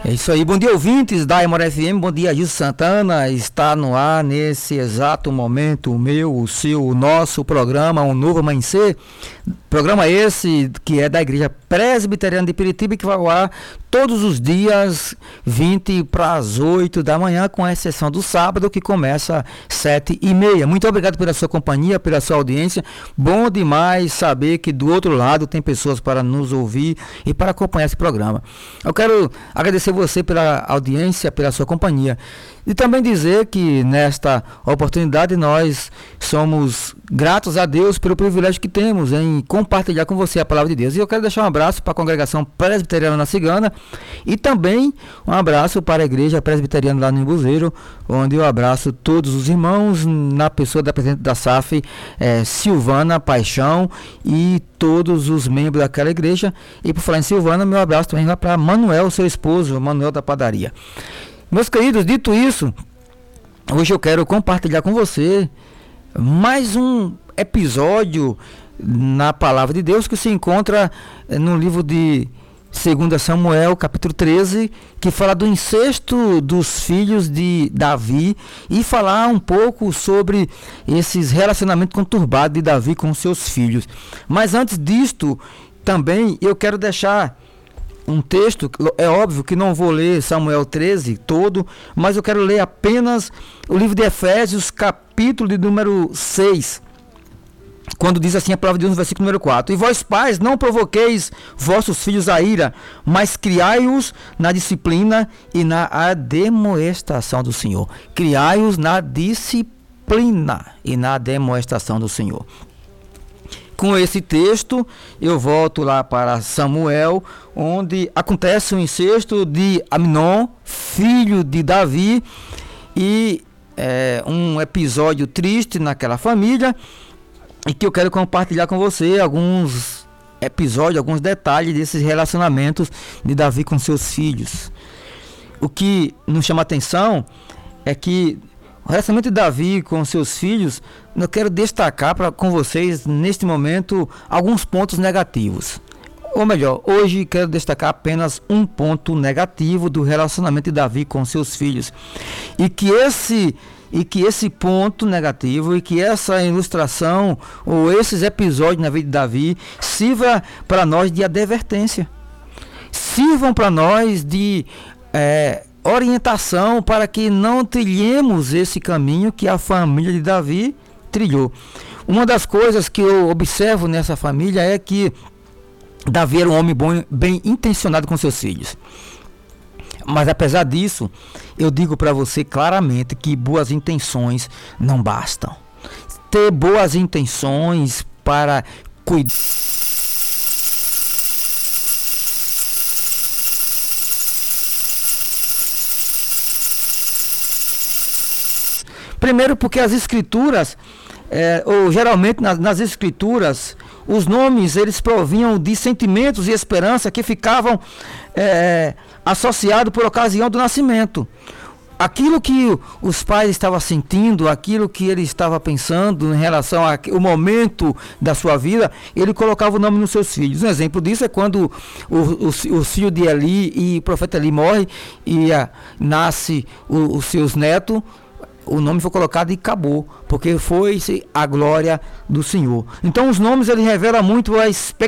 É isso aí, bom dia ouvintes da Amor FM, bom dia Gilson Santana, está no ar nesse exato momento o meu, o seu, o nosso programa, Um Novo Amanhecer, programa esse que é da Igreja Presbiteriana de Piritiba, que vai ao ar todos os dias 20 para as 8 da manhã, com exceção do sábado, que começa 7h30. Muito obrigado pela sua companhia, pela sua audiência, bom demais saber que do outro lado tem pessoas para nos ouvir e para acompanhar esse programa. Eu quero agradecer você pela audiência, pela sua companhia. E também dizer que nesta oportunidade nós somos gratos a Deus pelo privilégio que temos em compartilhar com você a palavra de Deus. E eu quero deixar um abraço para a congregação presbiteriana Cigana e também um abraço para a igreja presbiteriana lá no Embuzeiro, onde eu abraço todos os irmãos na pessoa da presidente da SAF, Silvana Paixão, e todos os membros daquela igreja. E por falar em Silvana, meu abraço também vai para Manuel, seu esposo, Manuel da padaria. Meus queridos, dito isso, hoje eu quero compartilhar com você mais um episódio na Palavra de Deus que se encontra no livro de 2 Samuel, capítulo 13, que fala do incesto dos filhos de Davi e falar um pouco sobre esses relacionamentos conturbados de Davi com seus filhos. Mas antes disto, também eu quero deixar um texto. É óbvio que não vou ler Samuel 13 todo, mas eu quero ler apenas o livro de Efésios, capítulo de número 6, quando diz assim a palavra de Deus no versículo número 4: E vós pais, não provoqueis vossos filhos a ira, mas criai-os na disciplina e na admoestação do Senhor. Criai-os na disciplina e na admoestação do Senhor. Com esse texto, eu volto lá para Samuel, onde acontece o incesto de Amnon, filho de Davi, e um episódio triste naquela família, e que eu quero compartilhar com você alguns episódios, alguns detalhes desses relacionamentos de Davi com seus filhos. O que nos chama a atenção é que o relacionamento de Davi com seus filhos, eu quero destacar com vocês, neste momento, alguns pontos negativos. Ou melhor, hoje quero destacar apenas um ponto negativo do relacionamento de Davi com seus filhos. E que esse ponto negativo, e que essa ilustração, ou esses episódios na vida de Davi, sirva para nós de advertência. Sirvam para nós de orientação para que não trilhemos esse caminho que a família de Davi trilhou. Uma das coisas que eu observo nessa família é que Davi era um homem bom, bem intencionado com seus filhos. Mas apesar disso, eu digo para você claramente que boas intenções não bastam. Ter boas intenções para cuidar. Primeiro porque as escrituras, ou geralmente nas escrituras, os nomes eles provinham de sentimentos e esperança que ficavam associados por ocasião do nascimento. Aquilo que os pais estavam sentindo, aquilo que ele estava pensando em relação ao momento da sua vida, ele colocava o nome nos seus filhos. Um exemplo disso é quando o filho de Eli e o profeta Eli morre e nasce os seus netos. O nome foi colocado e acabou, porque foi a glória do Senhor. Então os nomes ele revela muito a expectativa